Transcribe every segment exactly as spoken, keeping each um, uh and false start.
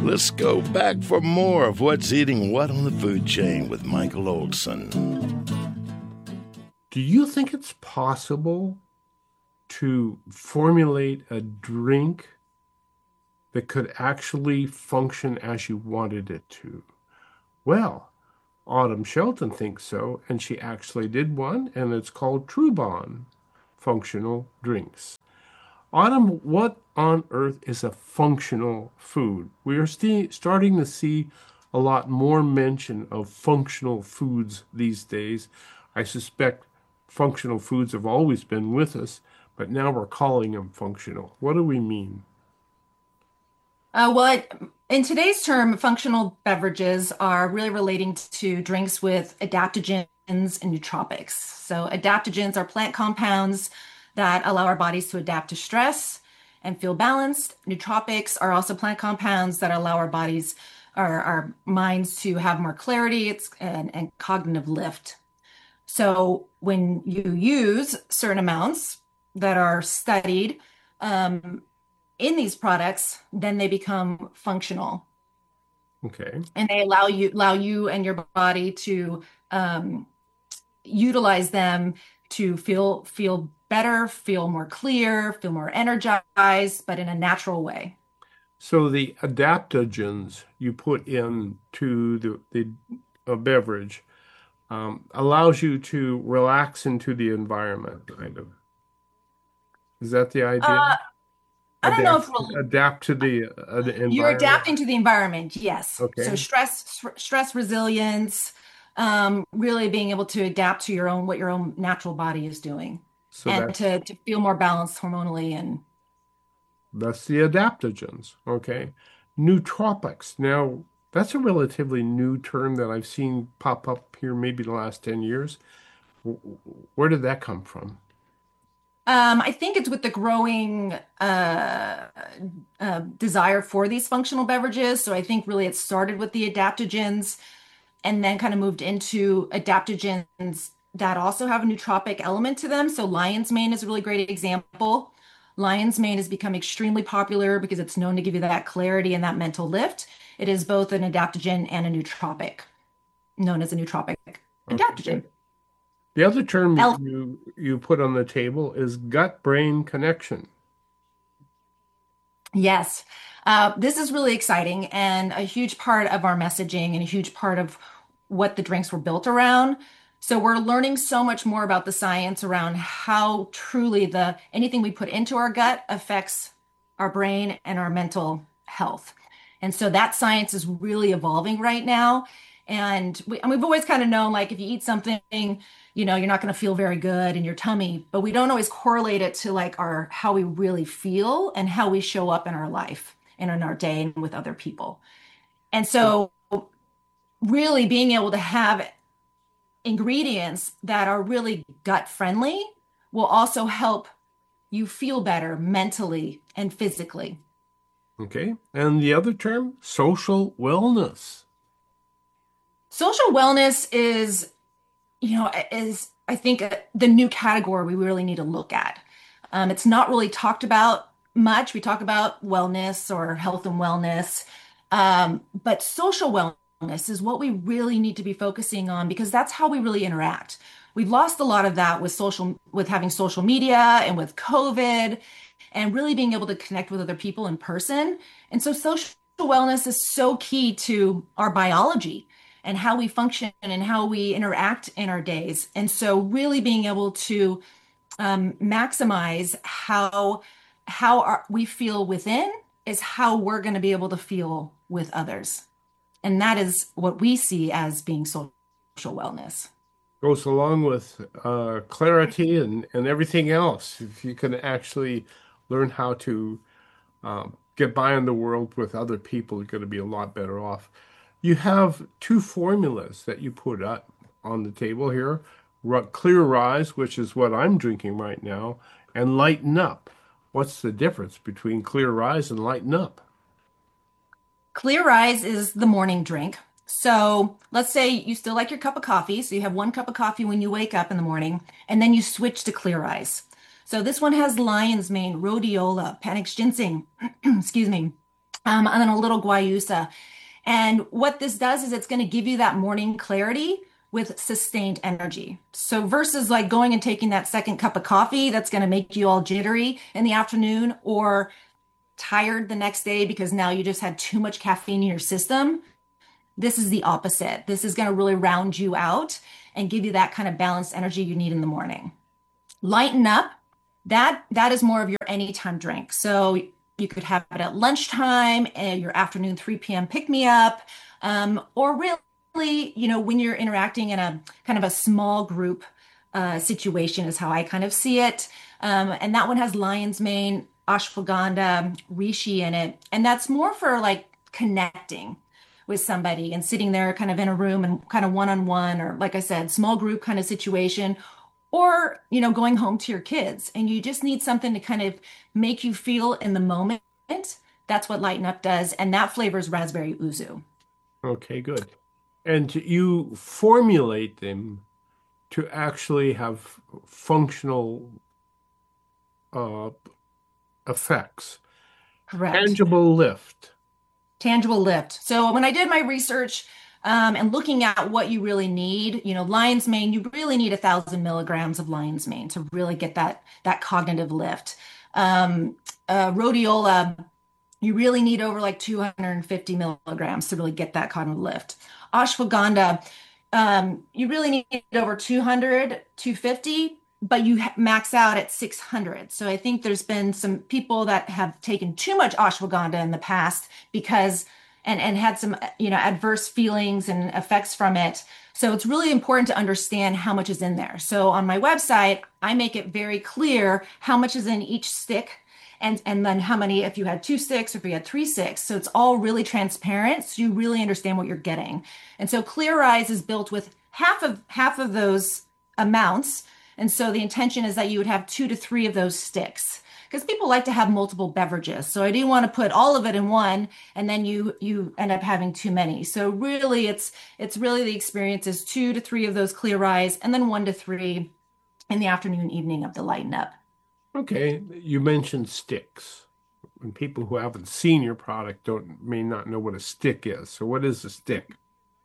Let's go back for more of What's Eating What on the Food Chain with Michael Olson. Do you think it's possible to formulate a drink that could actually function as you wanted it to? Well, Autumn Shelton thinks so, and she actually did one, and it's called Trubon Functional Drinks. Autumn, what on earth is a functional food? We are st- starting to see a lot more mention of functional foods these days. I suspect functional foods have always been with us, but now we're calling them functional. What do we mean? Uh, well, it, in today's term, functional beverages are really relating to drinks with adaptogens and nootropics. So adaptogens are plant compounds that allow our bodies to adapt to stress and feel balanced. Nootropics are also plant compounds that allow our bodies, our, our minds to have more clarity it's, and, and cognitive lift. So when you use certain amounts that are studied um, in these products, then they become functional. Okay. And they allow you allow you and your body to um, utilize them to feel feel better, feel more clear, feel more energized, but in a natural way. So the adaptogens you put into the, the a beverage um, allows you to relax into the environment, kind of. Is that the idea? Uh, I don't know Adapt, if we'll, adapt to the, uh, the you're environment. adapting to the environment, yes. So Okay. stress, stress resilience, um, really being able to adapt to your own what your own natural body is doing, So and that's to to feel more balanced hormonally. And that's the adaptogens. Okay. Nootropics. Now, that's a relatively new term that I've seen pop up here maybe the last ten years. Wh- Where did that come from? um, I think it's with the growing uh, uh, desire for these functional beverages. So I think really it started with the adaptogens and then kind of moved into adaptogens that also have a nootropic element to them. So lion's mane is a really great example. Lion's mane has become extremely popular because it's known to give you that clarity and that mental lift. It is both an adaptogen and a nootropic, known as a nootropic Okay. adaptogen. The other term L you you put on the table is gut-brain connection. Yes. Uh, this is really exciting and a huge part of our messaging and a huge part of what the drinks were built around. So we're learning so much more about the science around how truly the anything we put into our gut affects our brain and our mental health. And so that science is really evolving right now. And, we, and we've always kind of known like if you eat something, you know, you're not going to feel very good in your tummy, but we don't always correlate it to like our how we really feel and how we show up in our life and in our day and with other people. And so really being able to have ingredients that are really gut friendly will also help you feel better mentally and physically. Okay. And the other term, social wellness. Social wellness is, you know, is I think uh, the new category we really need to look at. Um, it's not really talked about much. We talk about wellness or health and wellness, um, but social wellness is what we really need to be focusing on because that's how we really interact. We've lost a lot of that with social, with having social media and with COVID and really being able to connect with other people in person. And so social wellness is so key to our biology and how we function and how we interact in our days. And so really being able to um, maximize how how our, we feel within is how we're going to be able to feel with others. And that is what we see as being social wellness. Goes along with uh, clarity and, and everything else. If you can actually learn how to um, get by in the world with other people, you're going to be a lot better off. You have two formulas that you put up on the table here. Ru- Clear Rise, which is what I'm drinking right now, and Lighten Up. What's the difference between Clear Rise and Lighten Up? Clear Eyes is the morning drink. So let's say you still like your cup of coffee. So you have one cup of coffee when you wake up in the morning, and then you switch to Clear Eyes. So this one has lion's mane, rhodiola, panax ginseng, excuse me, um, and then a little guayusa. And what this does is it's going to give you that morning clarity with sustained energy. So versus like going and taking that second cup of coffee that's going to make you all jittery in the afternoon or tired the next day because now you just had too much caffeine in your system, this is the opposite. This is going to really round you out and give you that kind of balanced energy you need in the morning. Lighten Up, that that is more of your anytime drink. So you could have it at lunchtime, and your afternoon three p.m. pick me up, um, or really, you know, when you're interacting in a kind of a small group uh, situation is how I kind of see it. Um, and that one has lion's mane, ashwagandha, reishi in it, and that's more for like connecting with somebody and sitting there kind of in a room and kind of one-on-one, or like I said, small group kind of situation, or, you know, going home to your kids and you just need something to kind of make you feel in the moment. That's what Lighten Up does. And that flavor is raspberry yuzu. Okay, good. And you formulate them to actually have functional uh, effects. Correct. Tangible lift. Tangible lift. So when I did my research um, and looking at what you really need, you know, lion's mane, you really need a thousand milligrams of lion's mane to really get that that cognitive lift. Um, uh, rhodiola, you really need over like two hundred fifty milligrams to really get that cognitive lift. Ashwagandha, um, you really need over two hundred, two fifty, but you max out at six hundred. So I think there's been some people that have taken too much ashwagandha in the past because and and had some, you know, adverse feelings and effects from it. So it's really important to understand how much is in there. So on my website, I make it very clear how much is in each stick, and and then how many, if you had two sticks or if you had three sticks. So it's all really transparent, so you really understand what you're getting. And so Clear Rise is built with half of half of those amounts. And so the intention is that you would have two to three of those sticks, because people like to have multiple beverages. So I didn't want to put all of it in one and then you you end up having too many. So really it's it's really the experience is two to three of those Clear Rise and then one to three in the afternoon, evening of the Lighten Up. Okay, you mentioned sticks. And people who haven't seen your product don't may not know what a stick is. So what is a stick?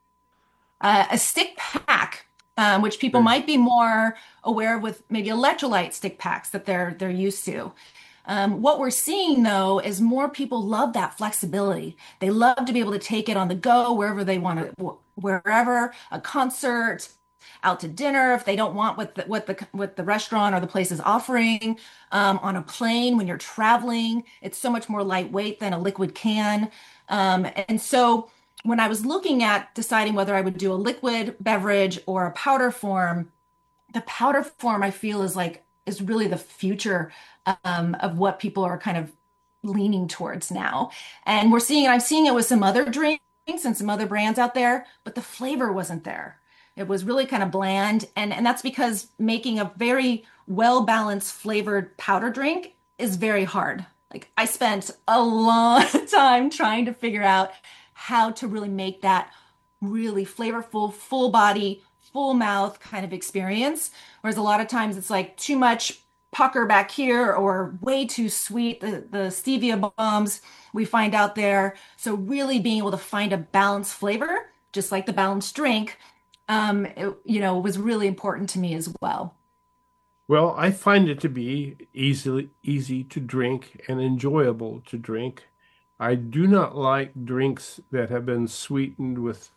Uh, a stick pack. Um, which people might be more aware of with maybe electrolyte stick packs that they're they're used to. Um, what we're seeing though is more people love that flexibility. They love to be able to take it on the go wherever they want to, wherever, a concert, out to dinner if they don't want what the what the what the restaurant or the place is offering. Um, on a plane when you're traveling, it's so much more lightweight than a liquid can, um, and so. When I was looking at deciding whether I would do a liquid beverage or a powder form, the powder form I feel is like is really the future um, of what people are kind of leaning towards now. And we're seeing, I'm seeing it with some other drinks and some other brands out there, but the flavor wasn't there. It was really kind of bland. And, and that's because making a very well-balanced flavored powder drink is very hard. Like I spent a long time trying to figure out how to really make that really flavorful, full body, full mouth kind of experience. Whereas a lot of times it's like too much pucker back here or way too sweet, the, the stevia bombs we find out there. So really being able to find a balanced flavor, just like the balanced drink, um, it, you know, was really important to me as well. Well, I find it to be easily easy to drink and enjoyable to drink. I do not like drinks that have been sweetened with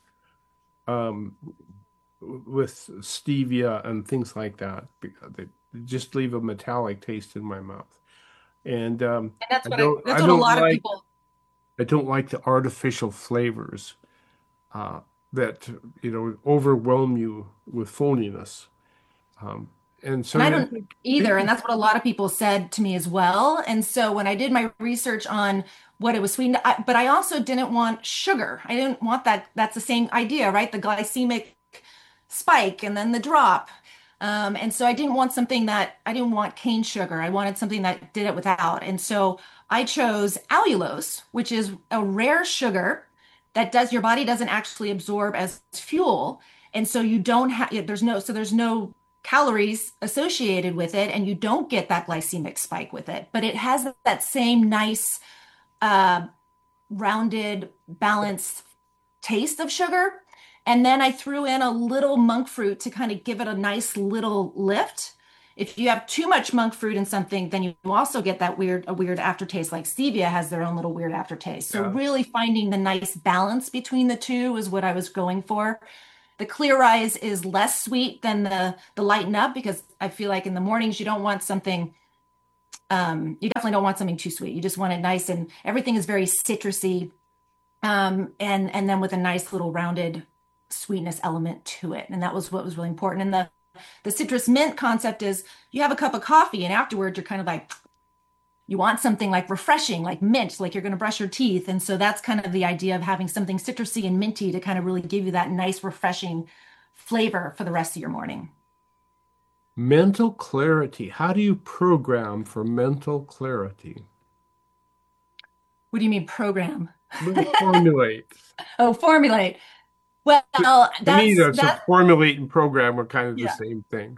um, with stevia and things like that, because they just leave a metallic taste in my mouth. And, um, And that's I what I, don't I that's what a don't lot of like people. I don't like the artificial flavors uh, that you know overwhelm you with phoniness. Um, and so And I I don't think either. And people, that's what a lot of people said to me as well. And so when I did my research on what it was sweetened, I, but I also didn't want sugar. I didn't want that. That's the same idea, right? The glycemic spike and then the drop. Um, and so I didn't want something that I didn't want cane sugar. I wanted something that did it without. And so I chose allulose, which is a rare sugar that does your body doesn't actually absorb as fuel. And so you don't have there's no so there's no calories associated with it, and you don't get that glycemic spike with it, but it has that same nice uh, rounded, balanced taste of sugar. And then I threw in a little monk fruit to kind of give it a nice little lift. If you have too much monk fruit in something, then you also get that weird, a weird aftertaste, like stevia has their own little weird aftertaste. So Yeah. really finding the nice balance between the two is what I was going for. The Clear Rise is less sweet than the the Lighten Up because I feel like in the mornings you don't want something, um, you definitely don't want something too sweet. You just want it nice and everything is very citrusy, um, and and then with a nice little rounded sweetness element to it. And that was what was really important. And the the citrus mint concept is you have a cup of coffee and afterwards you're kind of like, you want something like refreshing, like mint, like you're going to brush your teeth. And so that's kind of the idea of having something citrusy and minty to kind of really give you that nice, refreshing flavor for the rest of your morning. Mental clarity. How do you program for mental clarity? What do you mean program? Formulate. Oh, formulate. Well, To me, that's that's a that. formulate and program are kind of the Yeah. same thing.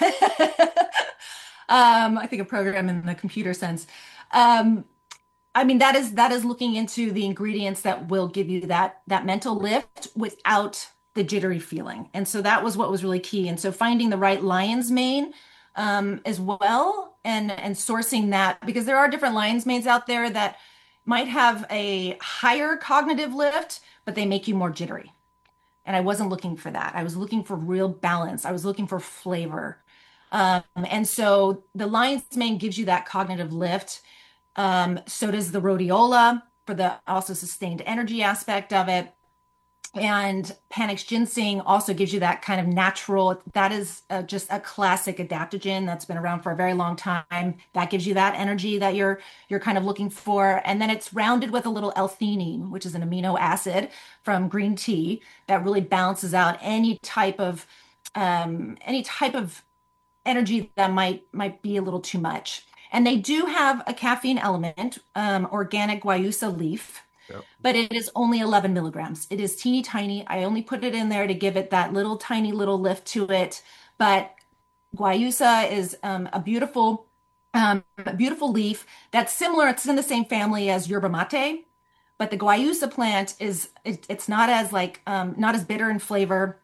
um, I think a program in the computer sense. Um, I mean, that is that is looking into the ingredients that will give you that that mental lift without the jittery feeling. And so that was what was really key. And so finding the right lion's mane um, as well, and and sourcing that because there are different lion's manes out there that might have a higher cognitive lift, but they make you more jittery. And I wasn't looking for that. I was looking for real balance. I was looking for flavor. Um, and so the lion's mane gives you that cognitive lift. Um, so does the rhodiola for the also sustained energy aspect of it. And Panax ginseng also gives you that kind of natural, that is uh, just a classic adaptogen that's been around for a very long time. That gives you that energy that you're you're kind of looking for. And then it's rounded with a little L-theanine, which is an amino acid from green tea that really balances out any type of um, any type of energy that might might be a little too much. And they do have a caffeine element, um, organic guayusa leaf, Yep. but it is only eleven milligrams. It is teeny tiny. I only put it in there to give it that little tiny little lift to it. But guayusa is um, a beautiful, um, a beautiful leaf that's similar. It's in the same family as yerba mate, but the guayusa plant is it, it's not as like um, not as bitter in flavor,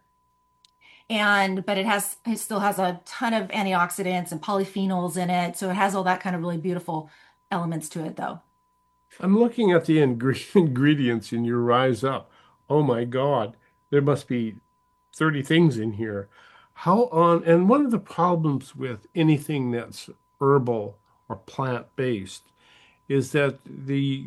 and but it has it still has a ton of antioxidants and polyphenols in it, so it has all that kind of really beautiful elements to it, though. I'm looking at the ingre- ingredients in your Rise Up. Oh my God, there must be thirty things in here. How on, and one of the problems with anything that's herbal or plant-based is that the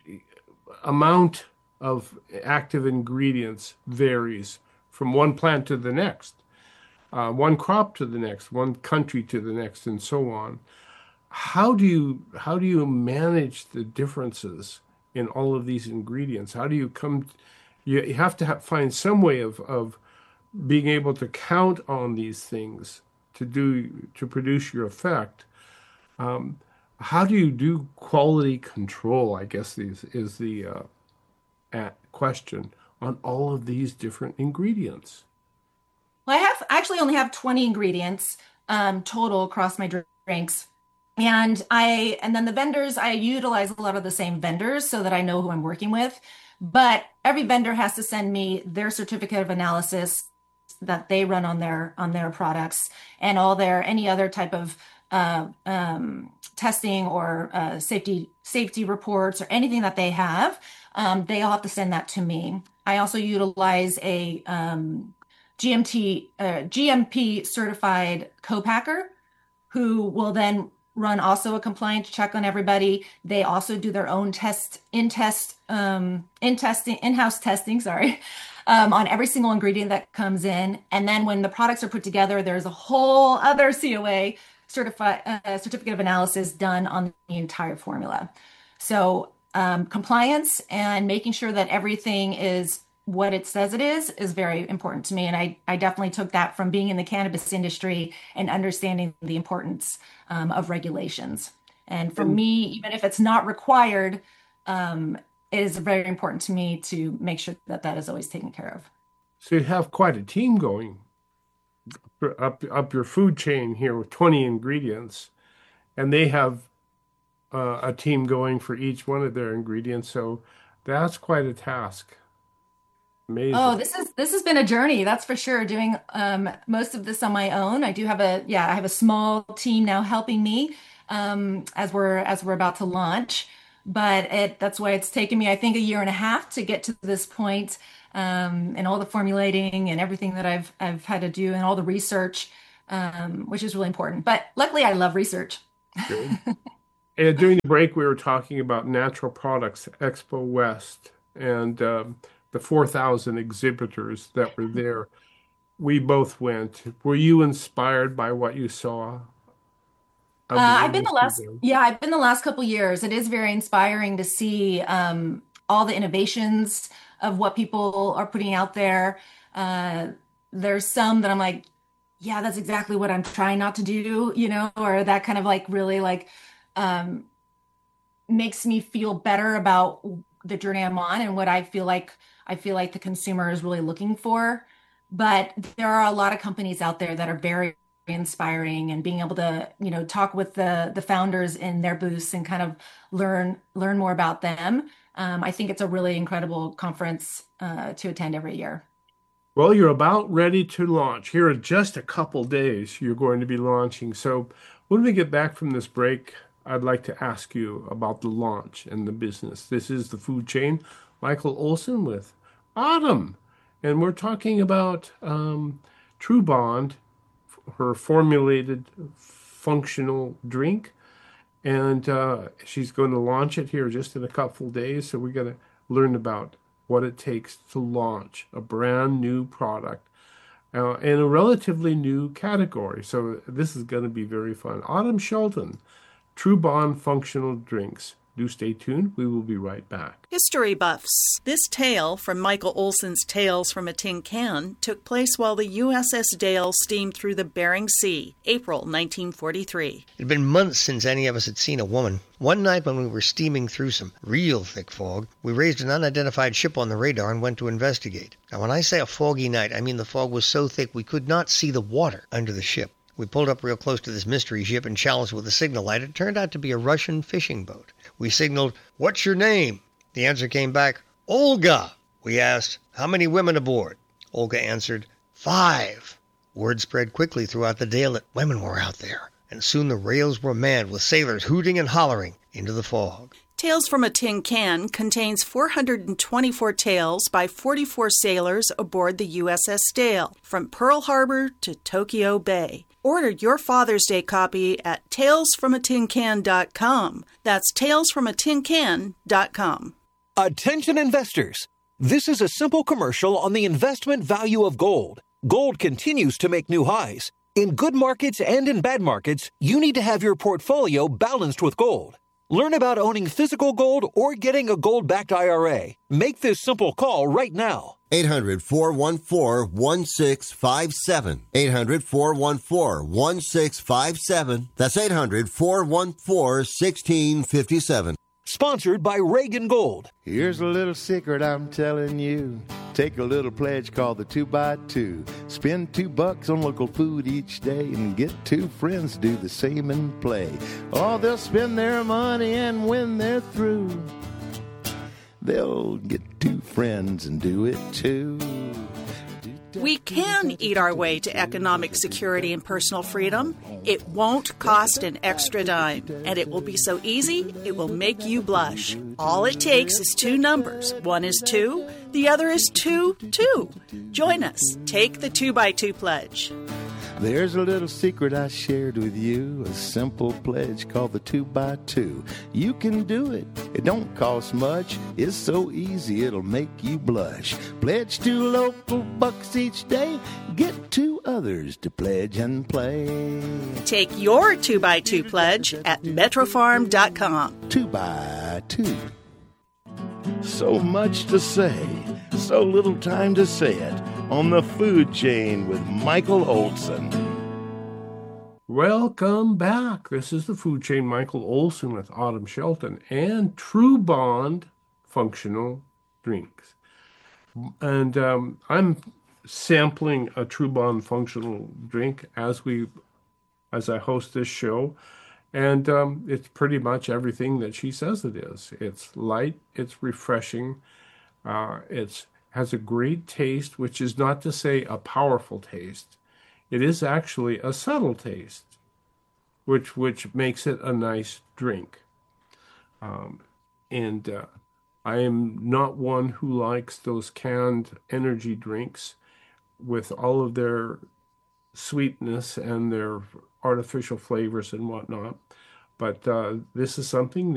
amount of active ingredients varies from one plant to the next, uh, one crop to the next, one country to the next, and so on. How do you how do you manage the differences in all of these ingredients? How do you come? You, you have to have, find some way of of being able to count on these things to do to produce your effect. Um, how do you do quality control? I guess is is the uh, at question on all of these different ingredients. Well, I have I actually only have twenty ingredients um, total across my drinks. And I and then the vendors, I utilize a lot of the same vendors so that I know who I'm working with. But every vendor has to send me their certificate of analysis that they run on their on their products and all their any other type of uh, um, testing or uh, safety safety reports or anything that they have. Um, they all have to send that to me. I also utilize a um, G M T uh, G M P certified co-packer who will then run also a compliance check on everybody. They also do their own test in test um, in testing in-house testing. Sorry. Um, on every single ingredient that comes in. And then when the products are put together, there's a whole other C O A certified uh, certificate of analysis done on the entire formula. So um, compliance and making sure that everything is what it says it is is very important to me. And I, I definitely took that from being in the cannabis industry and understanding the importance um, of regulations. And for And me, even if it's not required, um, it is very important to me to make sure that that is always taken care of. so you have quite a team going up up your food chain here with twenty ingredients, and they have uh, a team going for each one of their ingredients. So That's quite a task. Amazing. Oh, this is this has been a journey, that's for sure. Doing um, most of this on my own. I do have a yeah, I have a small team now helping me um, as we're as we're about to launch. But it that's why it's taken me, I think, a year and a half to get to this point, um, and all the formulating and everything that I've I've had to do and all the research, um, which is really important. But luckily, I love research. Good. And during the break, we were talking about Natural Products Expo West and um, the four thousand exhibitors that were there. We both went. Were you inspired by what you saw? Uh, I've been the last, yeah, I've been the last couple years. It is very inspiring to see um, all the innovations of what people are putting out there. Uh, there's some that I'm like, yeah, that's exactly what I'm trying not to do, you know, or that kind of like really like um, makes me feel better about the journey I'm on and what I feel like I feel like the consumer is really looking for. But there are a lot of companies out there that are very inspiring, and being able to, you know, talk with the the founders in their booths and kind of learn learn more about them. Um, I think it's a really incredible conference uh, to attend every year. Well, you're about ready to launch. Here in just a couple days, you're going to be launching. So when we get back from this break, I'd like to ask you about the launch and the business. This is The Food Chain. Michael Olson with Autumn. And we're talking about um, TruBond, her formulated functional drink. And uh, she's going to launch it here just in a couple days. So we're going to learn about what it takes to launch a brand new product uh, in a relatively new category. So this is going to be very fun. Autumn Shelton, TruBond Functional Drinks. Do stay tuned. We will be right back. History buffs. This tale from Michael Olson's Tales from a Tin Can took place while the U S S Dale steamed through the Bering Sea, April nineteen forty-three. It had been months since any of us had seen a woman. One night when we were steaming through some real thick fog, we raised an unidentified ship on the radar and went to investigate. Now, when I say a foggy night, I mean the fog was so thick we could not see the water under the ship. We pulled up real close to this mystery ship and challenged with a signal light. It turned out to be a Russian fishing boat. We signaled, "What's your name?" The answer came back, "Olga." We asked, "How many women aboard?" Olga answered, "Five." Word spread quickly throughout the Dale that women were out there, and soon the rails were manned with sailors hooting and hollering into the fog. Tales from a Tin Can contains four hundred twenty-four tales by forty-four sailors aboard the U S S Dale, from Pearl Harbor to Tokyo Bay. Order your Father's Day copy at tales from a tin can dot com. That's tales from a tin can dot com. Attention investors! This is a simple commercial on the investment value of gold. Gold continues to make new highs. In good markets and in bad markets, you need to have your portfolio balanced with gold. Learn about owning physical gold or getting a gold-backed I R A. Make this simple call right now. eight hundred, four one four, one six five seven. eight hundred, four one four, one six five seven. That's eight hundred, four one four, one six five seven. Sponsored by Reagan Gold. Here's a little secret I'm telling you. Take a little pledge called the two by two. Spend two bucks on local food each day and get two friends to do the same and play. Oh, they'll spend their money, and when they're through, they'll get two friends and do it too. We can eat our way to economic security and personal freedom. It won't cost an extra dime, and it will be so easy, it will make you blush. All it takes is two numbers. One is two, the other is two, two. Join us. Take the two by two pledge. There's a little secret I shared with you, a simple pledge called the two by two. You can do it. It don't cost much. It's so easy it'll make you blush. Pledge two local bucks each day. Get two others to pledge and play. Take your two by two pledge at metrofarm dot com. Two by two. So much to say, so little time to say it. On the Food Chain with Michael Olson. Welcome back. This is the Food Chain. Michael Olson with Autumn Shelton and TruBond Functional Drinks. And um, I'm sampling a TruBond Functional Drink as we, as I host this show. And um, it's pretty much everything that she says it is. It's light, it's refreshing, uh, it's has a great taste, which is not to say a powerful taste. It is actually a subtle taste, which which makes it a nice drink. Um, and uh, I am not one who likes those canned energy drinks with all of their sweetness and their artificial flavors and whatnot. But uh, this is something